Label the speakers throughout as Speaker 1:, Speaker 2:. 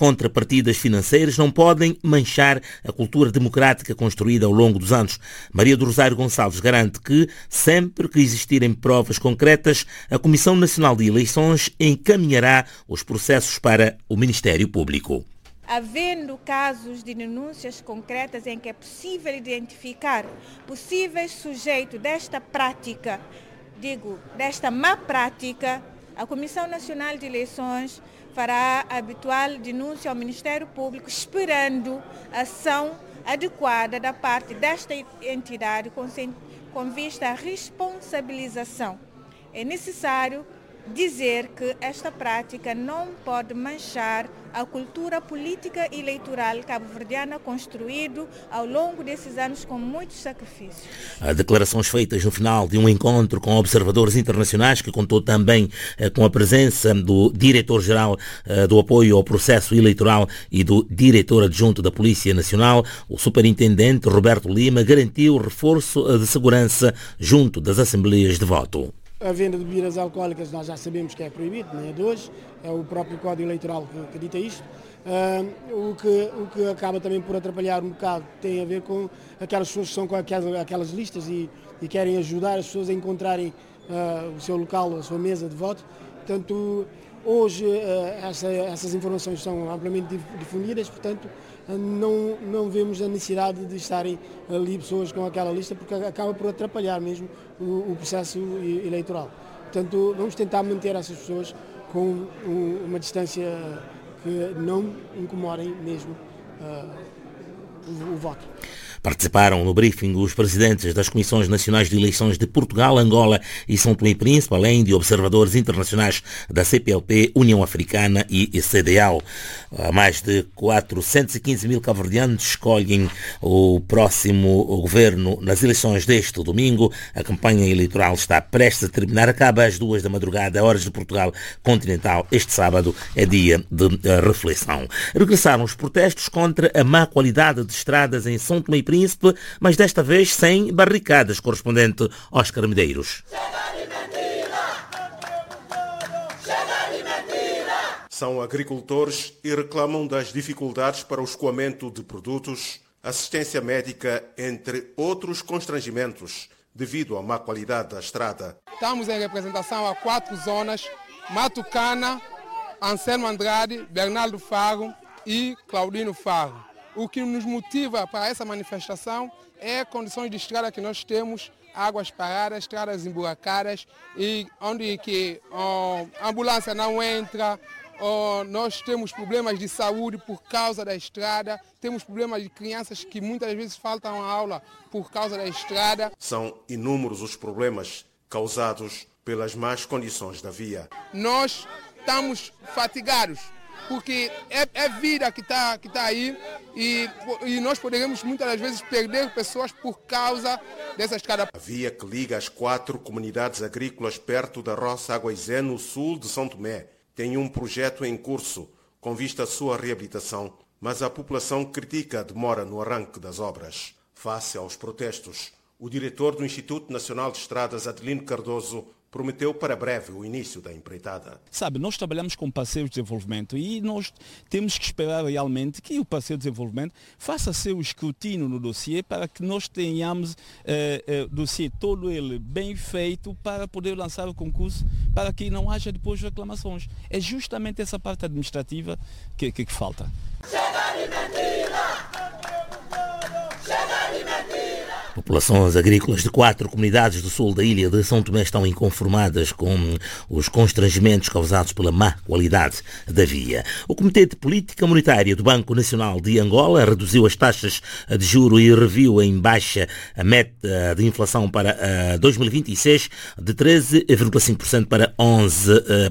Speaker 1: contrapartidas financeiras não podem manchar a cultura democrática construída ao longo dos anos. Maria do Rosário Gonçalves garante que, sempre que existirem provas concretas, a Comissão Nacional de Eleições encaminhará os processos para o Ministério Público.
Speaker 2: Havendo casos de denúncias concretas em que é possível identificar possíveis sujeitos desta prática, desta má prática, a Comissão Nacional de Eleições fará a habitual denúncia ao Ministério Público, esperando ação adequada da parte desta entidade com vista à responsabilização. É necessário dizer que esta prática não pode manchar a cultura política e eleitoral cabo-verdiana construído ao longo desses anos com muitos sacrifícios.
Speaker 1: As declarações feitas no final de um encontro com observadores internacionais, que contou também com a presença do diretor-geral do apoio ao processo eleitoral e do diretor adjunto da Polícia Nacional, o superintendente Roberto Lima garantiu reforço de segurança junto das assembleias de voto.
Speaker 3: A venda de bebidas alcoólicas nós já sabemos que é proibido, não é de hoje, é o próprio Código Eleitoral que dita isto. O que acaba também por atrapalhar um bocado tem a ver com aquelas pessoas que são com aquelas listas e querem ajudar as pessoas a encontrarem o seu local, a sua mesa de voto. Portanto, hoje essas informações são amplamente difundidas, portanto não vemos a necessidade de estarem ali pessoas com aquela lista, porque acaba por atrapalhar mesmo o processo eleitoral. Portanto, vamos tentar manter essas pessoas com uma distância que não incomodem mesmo o voto.
Speaker 1: Participaram no briefing os presidentes das Comissões Nacionais de Eleições de Portugal, Angola e São Tomé e Príncipe, além de observadores internacionais da CPLP, União Africana e CDAO. Mais de 415 mil cabo-verdianos escolhem o próximo governo nas eleições deste domingo. A campanha eleitoral está prestes a terminar. Acaba às 2 da madrugada, horas de Portugal continental. Este sábado é dia de reflexão. Regressaram os protestos contra a má qualidade de estradas em São Tomé e Príncipe, mas desta vez sem barricadas. Correspondente Oscar Medeiros.
Speaker 4: São agricultores e reclamam das dificuldades para o escoamento de produtos, assistência médica, entre outros constrangimentos, devido à má qualidade da estrada.
Speaker 5: Estamos em representação a 4 zonas: Matucana, Anselmo Andrade, Bernardo Faro e Claudino Faro. O que nos motiva para essa manifestação é condições de estrada que nós temos, águas paradas, estradas emburacadas, e onde que a ambulância não entra, nós temos problemas de saúde por causa da estrada, temos problemas de crianças que muitas vezes faltam à aula por causa da estrada. São inúmeros os problemas causados pelas más condições da via. Nós estamos fatigados, porque é vida que está aí e nós poderemos muitas das vezes perder pessoas por causa dessa estrada. A via que liga as 4 comunidades agrícolas perto da Roça Aguaizé, no sul de São Tomé, tem um projeto em curso com vista à sua reabilitação, mas a população critica a demora no arranque das obras. Face aos protestos, o diretor do Instituto Nacional de Estradas, Adelino Cardoso, prometeu para breve o início da empreitada.
Speaker 6: Sabe, nós trabalhamos com parceiros de desenvolvimento e nós temos que esperar realmente que o parceiro de desenvolvimento faça seu escrutínio no dossiê para que nós tenhamos o dossiê todo ele bem feito para poder lançar o concurso, para que não haja depois reclamações. É justamente essa parte administrativa que falta.
Speaker 1: Chega de mentira! Chega de mentira! Populações agrícolas de 4 comunidades do sul da ilha de São Tomé estão inconformadas com os constrangimentos causados pela má qualidade da via. O Comitê de Política Monetária do Banco Nacional de Angola reduziu as taxas de juro e reviu em baixa a meta de inflação para 2026 de 13,5% para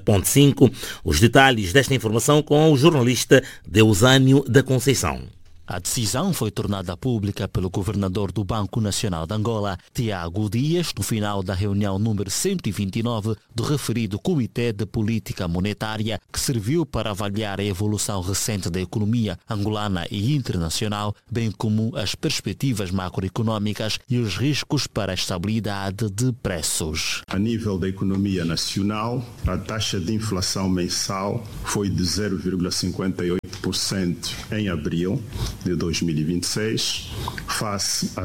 Speaker 1: 11,5%. Os detalhes desta informação com o jornalista Deusânio da Conceição.
Speaker 7: A decisão foi tornada pública pelo governador do Banco Nacional de Angola, Tiago Dias, no final da reunião número 129 do referido Comitê de Política Monetária, que serviu para avaliar a evolução recente da economia angolana e internacional, bem como as perspectivas macroeconómicas e os riscos para a estabilidade de preços.
Speaker 8: A nível da economia nacional, a taxa de inflação mensal foi de 0,58% em abril de 2026, face a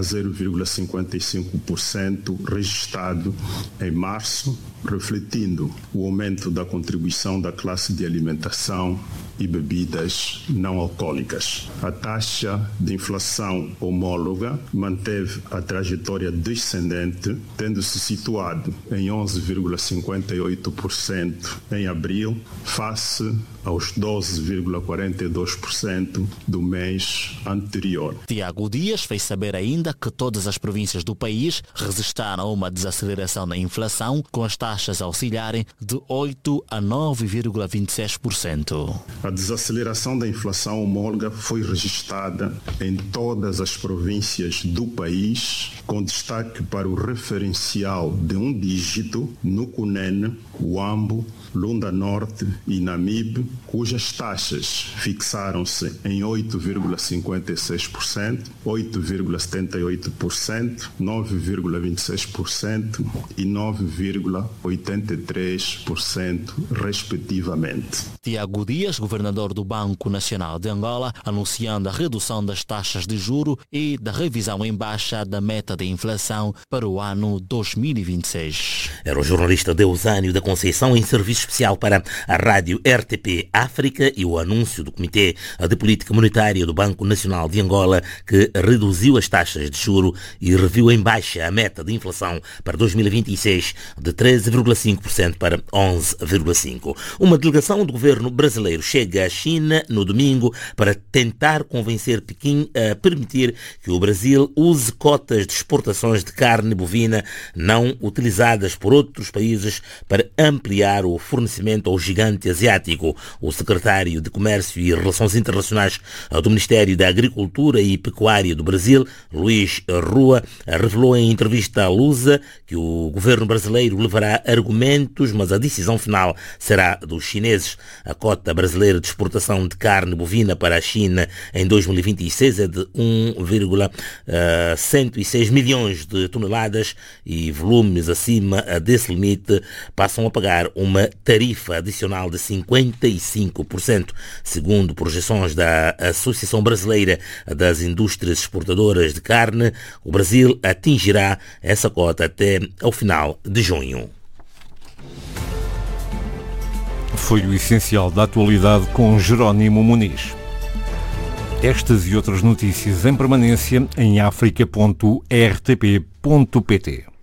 Speaker 8: 0,55% registrado em março, refletindo o aumento da contribuição da classe de alimentação e bebidas não alcoólicas. A taxa de inflação homóloga manteve a trajetória descendente, tendo se situado em 11,58% em abril, face aos 12,42% do mês anterior.
Speaker 7: Tiago Dias fez saber ainda que todas as províncias do país resistaram a uma desaceleração na inflação, com as taxas a oscilarem de 8% a 9,26%.
Speaker 8: A desaceleração da inflação homóloga foi registrada em todas as províncias do país, com destaque para o referencial de um dígito no Cunene, Huambo, Lunda Norte e Namibe, cujas taxas fixaram-se em 8,56%, 8,78%, 9,26% e 9,83%, respectivamente.
Speaker 7: Tiago Dias, governador do Banco Nacional de Angola, anunciando a redução das taxas de juro e da revisão em baixa da meta de inflação para o ano 2026.
Speaker 1: Era o jornalista Deusânio da Conceição em serviço especial para a rádio RTP África e o anúncio do Comitê de Política Monetária do Banco Nacional de Angola, que reduziu as taxas de juro e reviu em baixa a meta de inflação para 2026 de 13,5% para 11,5%. Uma delegação do governo brasileiro chega à China no domingo para tentar convencer Pequim a permitir que o Brasil use cotas de exportações de carne bovina não utilizadas por outros países para ampliar o fornecimento ao gigante asiático. O secretário de Comércio e Relações Internacionais do Ministério da Agricultura e Pecuária do Brasil, Luís Rua, revelou em entrevista à Lusa que o governo brasileiro levará argumentos, mas a decisão final será dos chineses. A cota brasileira de exportação de carne bovina para a China em 2026 é de 1,106 milhões de toneladas e volumes acima desse limite passam a pagar uma tarifa adicional de 55%. Segundo projeções da Associação Brasileira das Indústrias Exportadoras de Carne, o Brasil atingirá essa cota até ao final de junho.
Speaker 9: Foi o essencial da atualidade com Jerónimo Muniz. Estas e outras notícias em permanência em africa.rtp.pt.